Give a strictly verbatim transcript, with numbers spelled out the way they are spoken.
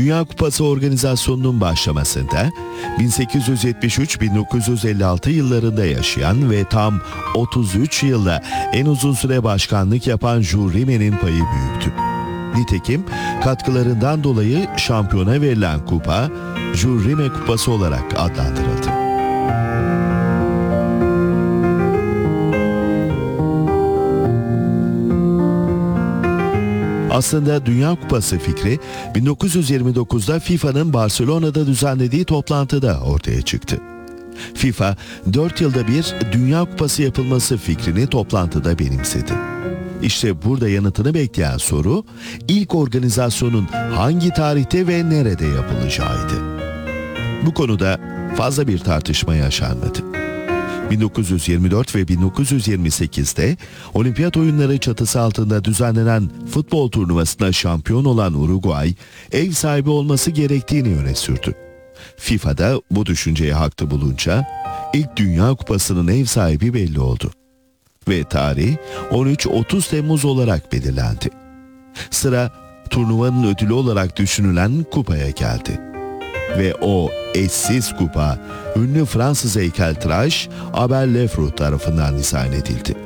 Dünya Kupası organizasyonunun başlamasında bin sekiz yüz yetmiş üç - bin dokuz yüz elli altı yıllarında yaşayan ve tam otuz üç yılda en uzun süre başkanlık yapan Jules Rimet'in payı büyüktü. Nitekim katkılarından dolayı şampiyona verilen kupa Jules Rimet Kupası olarak adlandırıldı. Aslında Dünya Kupası fikri bin dokuz yüz yirmi dokuzda FIFA'nın Barcelona'da düzenlediği toplantıda ortaya çıktı. FIFA, dört yılda bir Dünya Kupası yapılması fikrini toplantıda benimsedi. İşte burada yanıtını bekleyen soru, ilk organizasyonun hangi tarihte ve nerede yapılacağıydı. Bu konuda fazla bir tartışma yaşanmadı. bin dokuz yüz yirmi dört ve bin dokuz yüz yirmi sekizde Olimpiyat Oyunları çatısı altında düzenlenen futbol turnuvasında şampiyon olan Uruguay, ev sahibi olması gerektiğini öne sürdü. FIFA da bu düşünceye haklı bulunca ilk Dünya Kupası'nın ev sahibi belli oldu. Ve tarih on üç otuz Temmuz olarak belirlendi. Sıra turnuvanın ödülü olarak düşünülen kupaya geldi. Ve o eşsiz kupa ünlü Fransız heykeltıraş Abel Lefebvre tarafından dizayn edildi.